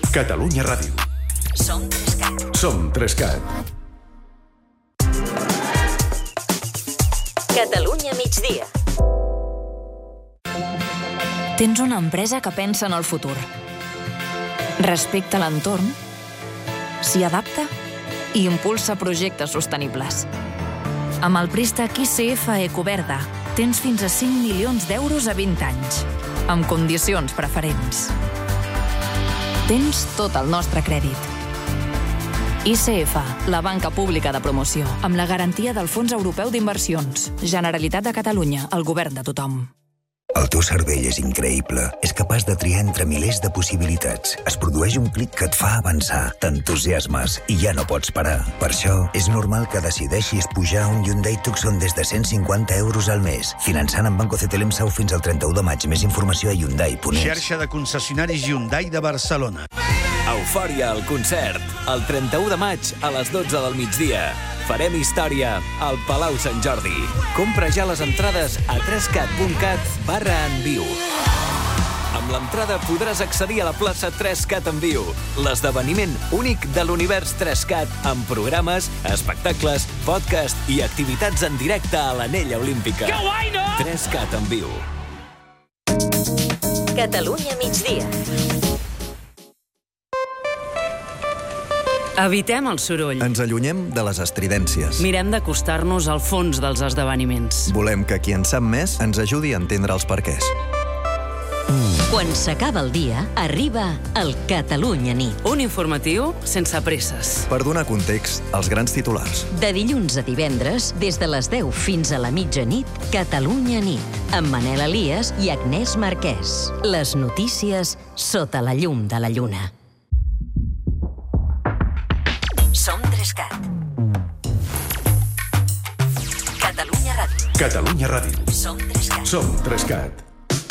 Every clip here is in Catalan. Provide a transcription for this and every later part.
Catalunya Ràdio. Som 3CAT. Som 3CAT. Catalunya migdia. Tens una empresa que pensa en el futur. Respecta l'entorn, s'hi adapta i impulsa projectes sostenibles. Amb el préstec ICF Ecoverda tens fins a 5 milions d'euros a 20 anys, amb condicions preferents. Tens tot el nostre crèdit. ICF, la banca pública de promoció, amb la garantia del Fons Europeu d'Inversions. Generalitat de Catalunya, el govern de tothom. El teu cervell és increïble. És capaç de triar entre milers de possibilitats. Es produeix un clic que et fa avançar. T'entusiasmes i ja no pots parar. Per això, és normal que decideixis pujar un Hyundai Tucson des de 150 euros al mes. Finançant amb Banco CTLM Sau fins al 31 de maig. Més informació a Hyundai.es. Xarxa de concessionaris Hyundai de Barcelona. Eufòria al concert. El 31 de maig a les 12 del migdia. Farem història al Palau Sant Jordi. Compra ja les entrades a 3cat.cat/enviu. Amb l'entrada podràs accedir a la plaça 3CAT en viu, l'esdeveniment únic de l'univers 3CAT amb programes, espectacles, podcast i activitats en directe a l'Anella Olímpica. Que guai, no? 3CAT en viu. Catalunya migdia. Evitem el soroll. Ens allunyem de les estridències. Mirem d'acostar-nos al fons dels esdeveniments. Volem que qui en sap més ens ajudi a entendre els perquès. Quan s'acaba el dia, arriba el Catalunya nit. Un informatiu sense presses. Per donar context als grans titulars. De dilluns a divendres, des de les 10 fins a la mitjanit, Catalunya nit, amb Manel Elias i Agnès Marquès. Les notícies sota la llum de la lluna. Som 3CAT. Catalunya Ràdio. Catalunya Ràdio. Som 3CAT. Som 3CAT.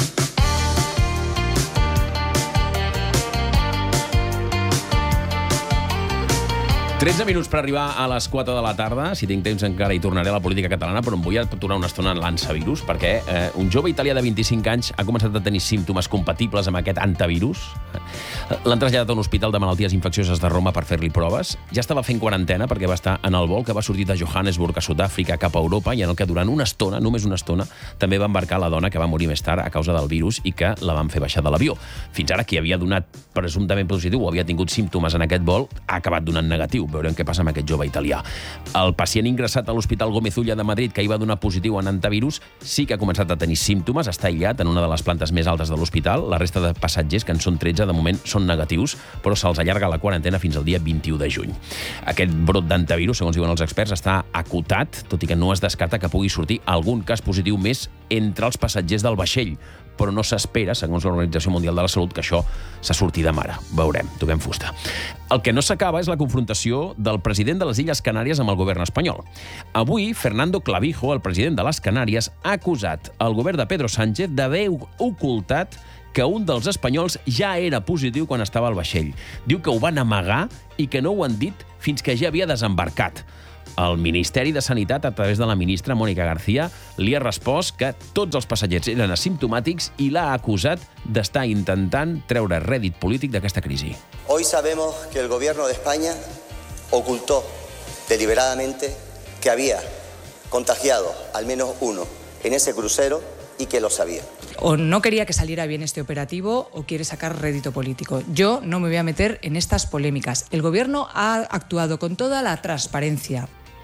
Tretze minuts per arribar a les 4 de la tarda. Si tinc temps encara hi tornaré a la política catalana, però em vull aturar una estona en l'ansavirus, perquè un jove italià de 25 anys ha començat a tenir símptomes compatibles amb aquest antivirus. L'han traslladat a un hospital de malalties infeccioses de Roma per fer-li proves. Ja estava fent quarantena perquè va estar en el vol que va sortir de Johannesburg a Sud-àfrica cap a Europa i en el que durant una estona, només una estona, també va embarcar la dona que va morir més tard a causa del virus i que la van fer baixar de l'avió. Fins ara, qui havia donat presumptament positiu o havia tingut símptomes en aquest vol ha acabat donant negatiu. Veurem què passa amb aquest jove italià. El pacient ingressat a l'Hospital Gómez Ulla de Madrid, que hi va donar positiu en antivirus, sí que ha començat a tenir símptomes, està aïllat en una de les plantes més altes de l'hospital. La resta de passatgers, que en són 13, de moment són negatius, però se'ls allarga la quarantena fins al dia 21 de juny. Aquest brot d'antivirus, segons diuen els experts, està acotat, tot i que no es descarta que pugui sortir algun cas positiu més entre els passatgers del vaixell, però no s'espera, segons l'Organització Mundial de la Salut, que això se surti de mare. Veurem, toquem fusta. El que no s'acaba és la confrontació del president de les Illes Canàries amb el govern espanyol. Avui, Fernando Clavijo, el president de les Canàries, ha acusat el govern de Pedro Sánchez d'haver ocultat que un dels espanyols ja era positiu quan estava al vaixell. Diu que ho van amagar i que no ho han dit fins que ja havia desembarcat. El Ministeri de Sanitat, a través de la ministra Mónica García, li ha respost que tots els passatgers eren asimptomàtics i l'ha acusat d'estar intentant treure rèdit polític d'aquesta crisi. Hoy sabemos que el gobierno de España ocultó deliberadamente que había contagiado al menos uno en ese crucero y que lo sabía. O no quería que saliera bien este operativo o quiere sacar rédito político. Yo no me voy a meter en estas polémicas. El gobierno ha actuado con toda la transparencia.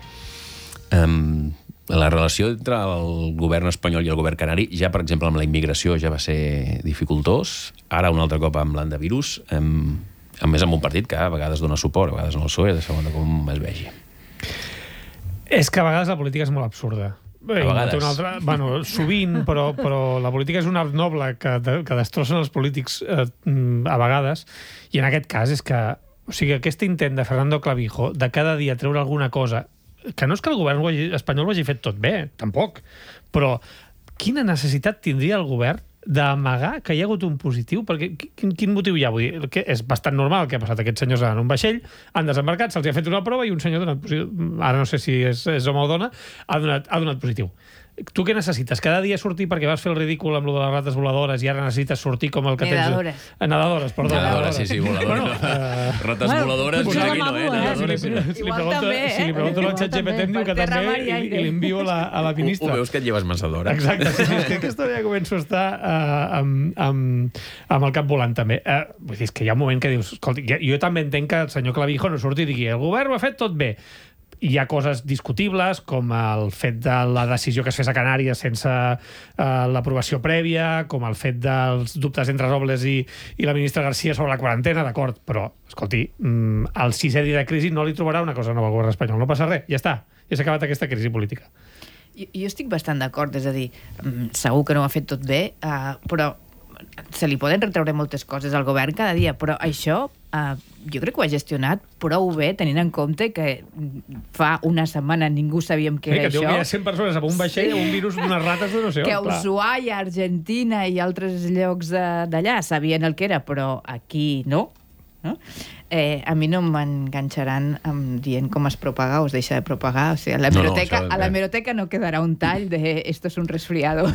La relació entre el govern espanyol i el govern canari, ja per exemple amb la immigració ja va ser dificultós, ara un altre cop amb l'antivirus, a més amb un partit que a vegades dona suport, a vegades no el PSOE, de segons com es vegi. És que a vegades la política és molt absurda. Sovint, però la política és un art noble que destrossen els polítics a vegades, i en aquest cas és que, o sigui, aquest intent de Fernando Clavijo de cada dia treure alguna cosa, que no és que el govern espanyol ho hagi fet tot bé, tampoc, però quina necessitat tindria el govern d'amagar que hi ha hagut un positiu? Perquè quin motiu hi ha? Vull dir, que és bastant normal que ha passat. Aquests senyors en un vaixell, han desembarcat, se'ls ha fet una prova i un senyor, ara no sé si és home o dona, ha donat positiu. Tu què necessites? Cada dia sortir perquè vas fer el ridícul amb lo de les rates voladores i ara necessites sortir com el que tens... Nedadores, perdó. Nedadores, sí, voladores. Rates voladores, potser aquí no, Nadadores. Si li pregunto al ChatGPT em diu que també i li envio a la ministra. Ho veus que et lleves massa d'hora. Exacte, sí, és que aquesta hora ja començo a estar amb el cap volant també. Vull dir, és que hi ha un moment que dius, escolta, jo també entenc que el senyor Clavijo no surti i digui el govern ho ha fet tot bé. Hi ha coses discutibles, com el fet de la decisió que es fes a Canàries sense l'aprovació prèvia, com el fet dels dubtes entre Robles i la ministra García sobre la quarantena, d'acord, però, escolti, al 6è dia de crisi no li trobarà una cosa nova al govern espanyol, no passa res, ja està, ja s'ha acabat aquesta crisi política. Jo estic bastant d'acord, és a dir, segur que no ho ha fet tot bé, però se li poden retreure moltes coses al govern cada dia, però això jo crec que ho ha gestionat prou bé, tenint en compte que fa una setmana ningú sabíem què era això. Que hi ha 100 persones amb un vaixell o un virus d'unes rates de no sé on. Que Ushuaia, Argentina i altres llocs d'allà sabien el que era, però aquí no. A mi no m'enganxaran dient com es propaga o es deixa de propagar. O sigui, a l'hemeroteca no quedarà un tall de esto es un resfriado.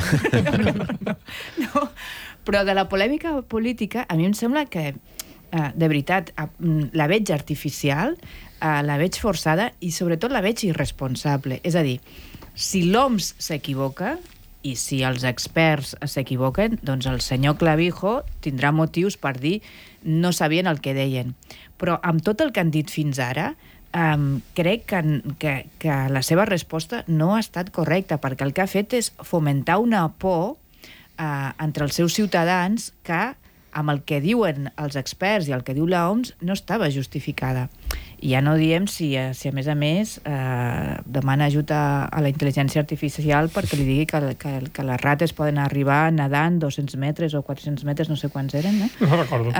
No. Però de la polèmica política, a mi em sembla que, de veritat, la veig artificial, la veig forçada i sobretot la veig irresponsable. És a dir, si l'OMS s'equivoca i si els experts s'equivoquen, doncs el senyor Clavijo tindrà motius per dir no sabien el que deien. Però amb tot el que han dit fins ara, crec que la seva resposta no ha estat correcta, perquè el que ha fet és fomentar una por entre els seus ciutadans que amb el que diuen els experts i el que diu l'OMS no estava justificada. I ja no diem si a més demana ajuda a la intel·ligència artificial perquè li digui que les rates poden arribar nedant 200 metres o 400 metres, no sé quants eren, no? No recordo.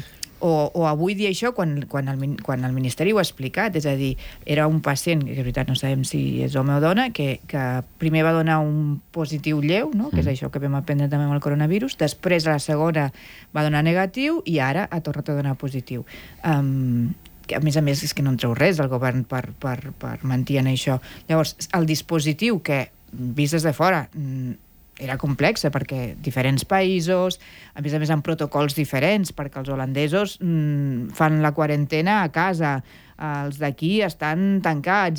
O avui dir això quan el Ministeri ho ha explicat, és a dir, era un pacient, que de veritat no sabem si és home o dona, que primer va donar un positiu lleu, no? Que és això que vam aprendre també amb el coronavirus, després a la segona va donar negatiu i ara ha tornat a donar positiu. Que a més és que no en treu res el govern per mentir en això. Llavors, el dispositiu que, vist des de fora, era complexa perquè diferents països, a més amb protocols diferents, perquè els holandesos fan la quarantena a casa, els d'aquí estan tancats,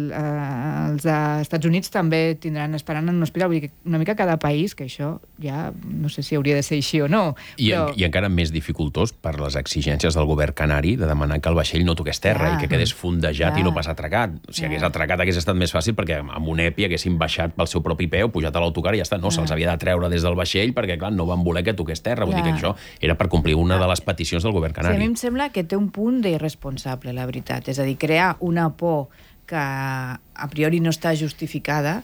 els Estats Units també tindran esperant en un hospital, vull dir que una mica cada país, que això ja no sé si hauria de ser així o no. I encara més dificultós per les exigències del govern canari de demanar que el vaixell no toqués terra i que quedés fondejat i no pas atracat. Si hagués atracat hagués estat més fàcil perquè amb un EPI haguessin baixat pel seu propi peu, pujat a l'autocar i ja està. No, se'ls havia de treure des del vaixell perquè, clar, no van voler que toqués terra. Vull dir que això era per complir una de les peticions del govern canari. Sí, a mi em sembla que té un punt d'irresponsable, la veritat. És a dir, crear una por que a priori no està justificada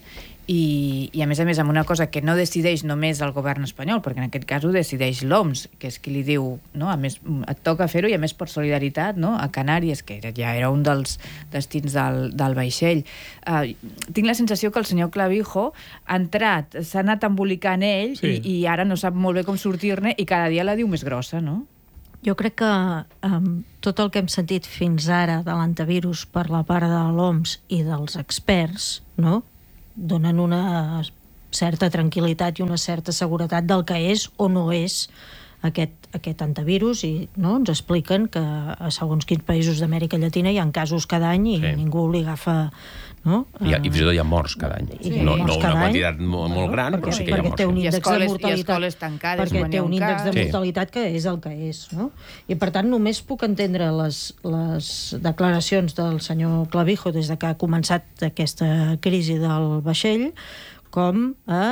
i a més amb una cosa que no decideix només el govern espanyol, perquè en aquest cas ho decideix l'OMS, que és qui li diu, no? A més, et toca fer-ho i a més per solidaritat, no? A Canàries, que ja era un dels destins del vaixell. Tinc la sensació que el senyor Clavijo ha entrat, s'ha anat embolicant ell i ara no sap molt bé com sortir-ne i cada dia la diu més grossa, no? Jo crec que tot el que hem sentit fins ara de l'antivirus per la part de l'OMS i dels experts, no?, donen una certa tranquil·litat i una certa seguretat del que és o no és aquest antivirus i ens expliquen que a segons quins països d'Amèrica Llatina hi ha casos cada any i ningú li agafa... No? I fins i tot hi ha morts cada any. No una quantitat molt gran, però sí que hi ha morts. I escoles tancades. Perquè té un índex de mortalitat que és el que és. No? I per tant només puc entendre les declaracions del senyor Clavijo des que ha començat aquesta crisi del vaixell com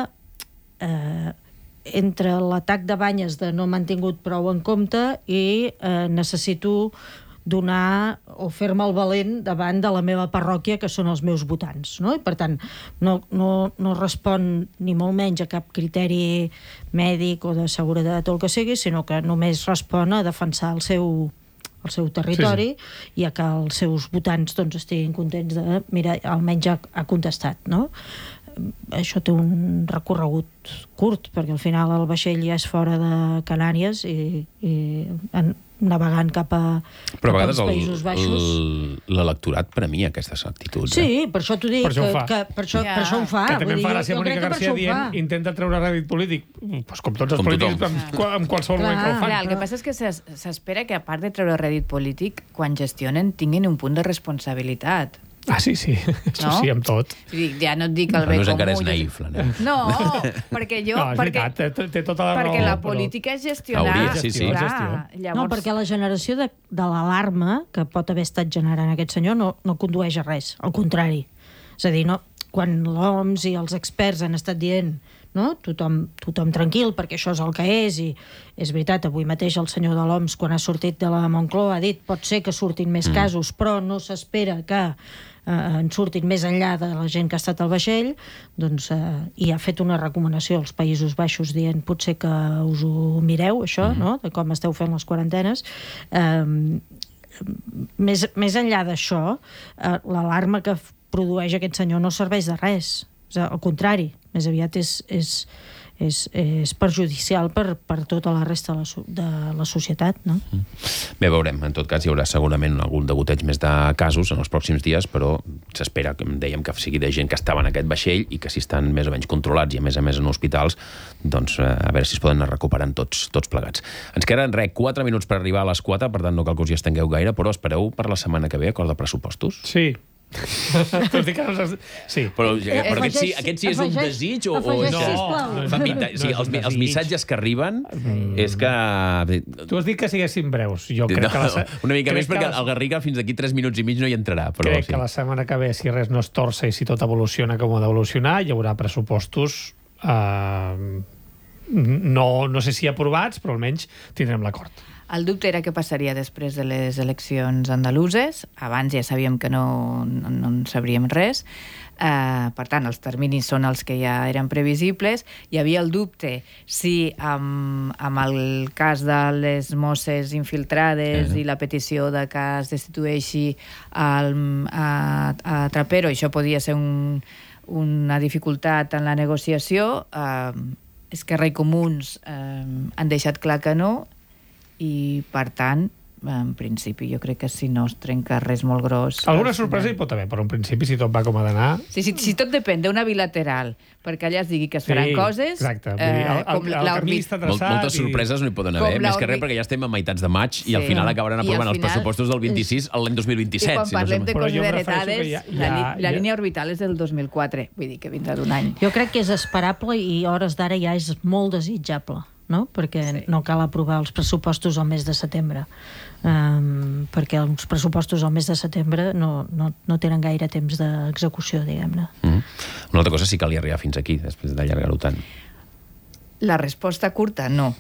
entre l'atac de banyes de no m'han tingut prou en compte i necessito donar o fer-me el valent davant de la meva parròquia, que són els meus votants, no? I per tant, no respon ni molt menys a cap criteri mèdic o de seguretat o el que sigui, sinó que només respon a defensar el seu territori i a que els seus votants estiguin contents de, mira, almenys ha contestat, no? Això té un recorregut curt, perquè al final el vaixell ja és fora de Canàries i navegant cap Però a vegades als Països Baixos. l'electorat premia aquestes actituds. Sí, per això t'ho dic, Per això ho fa. per això ho fa. Que també em fa gràcia jo crec Mònica que per García això ho dient fa. intenta treure rèdit polític. Pues com tots els Com polítics, tothom. en qualsevol moment que ho fan. Clar, el que passa és que s'espera que, a part de treure rèdit polític, quan gestionen, tinguin un punt de responsabilitat. Ah, sí, això No? sí, amb tot. Ja no et dic el bé Neus comú. encara és naïf, la Neus. No, perquè jo... No, és veritat, té tota la raó. Perquè la però- política és gestionar. Hauria, sí. Clar, llavors... No, perquè la generació de l'alarma que pot haver estat generant aquest senyor no condueix a res, al contrari. És a dir, no, quan l'OMS i els experts han estat dient no? Tothom tranquil, perquè això és el que és, i és veritat, avui mateix el senyor de l'OMS, quan ha sortit de la Moncloa, ha dit pot ser que surtin més casos, però no s'espera que en surtin més enllà de la gent que ha estat al vaixell, doncs, i ha fet una recomanació als Països Baixos dient potser que us ho mireu, això, no? De com esteu fent les quarantenes. Més enllà d'això, l'alarma que produeix aquest senyor no serveix de res. Al contrari, més aviat és perjudicial per tota la resta de la societat, no? Bé, veurem. En tot cas, hi haurà segurament algun degoteig més de casos en els pròxims dies, però s'espera, que dèiem, que sigui de gent que estava en aquest vaixell i que si estan més o menys controlats i, a més en hospitals, doncs a veure si es poden anar recuperant tots plegats. Ens queden, 4 minuts per arribar a les 4, per tant, no cal que us hi estengueu gaire, però espereu per la setmana que ve acord de pressupostos? Sí. Sí. Però aquest sí és un desig o els missatges que arriben és que... Tu has dit que siguessin breus. Jo crec que una mica més, perquè el Garriga fins d'aquí 3 minuts i mig no hi entrarà. Crec que la setmana que ve, si res no es torça i si tot evoluciona com ha d'evolucionar, hi haurà pressupostos no sé si aprovats, però almenys tindrem l'acord. El dubte era què passaria després de les eleccions andaluses. Abans ja sabíem que no en sabríem res. Per tant, els terminis són els que ja eren previsibles. Hi havia el dubte si amb el cas de les mosses infiltrades i la petició de que es destitueixi a Trapero, això podia ser una dificultat en la negociació. Esquerra i Comuns han deixat clar que no, i, per tant, en principi, jo crec que si no es trenca res molt gros... Alguna sorpresa hi pot haver, però en principi, si tot va com ha d'anar... Si tot depèn d'una bilateral, perquè allà es digui que es faran coses... Exacte. Moltes sorpreses no hi poden haver, més que res perquè ja estem a meitats de maig i al final acabaran aprovant els pressupostos del 26 l'any 2027. I quan parlem de coses heretades, la línia orbital és del 2004, vull dir que vindrà d'un any. Jo crec que és esperable i a hores d'ara ja és molt desitjable, no? Perquè no cal aprovar els pressupostos al mes de setembre, perquè els pressupostos al mes de setembre no tenen gaire temps d'execució, diguem-ne. Una altra cosa, sí que li arriba fins aquí, després d'allargar-ho tant. La resposta curta, no.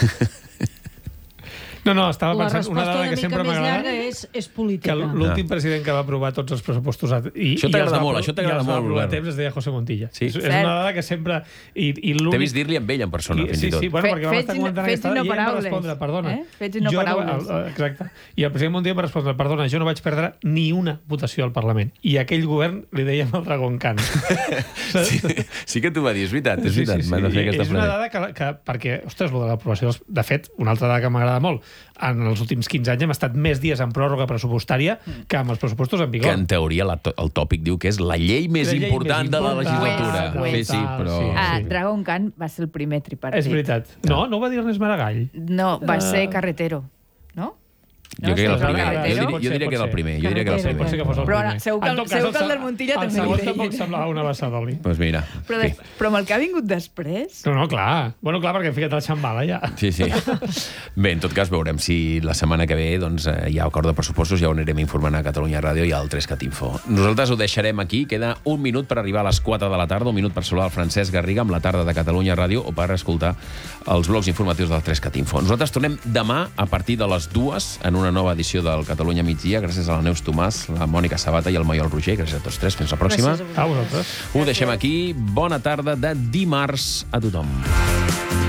No, estava pensant una dada que sempre m'agrada. La resposta una mica més llarga és política. Que l'últim president que va aprovar tots els pressupostos això t'agrada molt, i els va aprovar a temps es deia José Montilla. És una dada que sempre... T'he vist dir-li amb ell en persona, fins i tot. Sí, bueno, perquè vam estar comentant aquesta dada i ell va respondre, perdona. Fets i no paraules. Exacte. I el president Montilla va respondre, perdona, jo no vaig perdre ni una votació al Parlament. I a aquell govern li deien el Dragon Khan. Sí que t'ho va dir, és veritat. És una dada que, perquè, ostres, lo de l'aprovació... De fet, una altra dada que m'agrada molt, en els últims 15 anys hem estat més dies en pròrroga pressupostària que amb els pressupostos en vigor. Que en teoria el tòpic diu que és la llei més important de la legislatura. Sí, però... Dragon Khan va ser el primer tripartit. És veritat. No ho va dir Ernest Maragall. No, va ser Carretero, no? Jo crec que era el primer. Jo diria que era el primer. Pot ser que fos el primer. Però segur que el del Montilla també. El segon tampoc semblava una abassada, Oli. Doncs mira. Però amb el que ha vingut després... No, clar. Bueno, clar, perquè ha ficat el xambala, ja. Sí. Bé, en tot cas, veurem si la setmana que ve hi ha acord de pressupostos, ja ho anirem informant a Catalunya Ràdio i al 3cat Info. Nosaltres ho deixarem aquí. Queda un minut per arribar a les 4 de la tarda, un minut per saludar el Francesc Garriga amb la tarda de Catalunya Ràdio o per escoltar els blocs informatius del 3cat Info. Nosaltres tornem demà a partir de les 2 en una nova edició del Catalunya Migdia. Gràcies a la Neus Tomàs, la Mònica Sabata i el Maiol Roger. Gràcies a tots tres. Fins la pròxima. A vosaltres. Ho deixem aquí. Bona tarda de dimarts a tothom.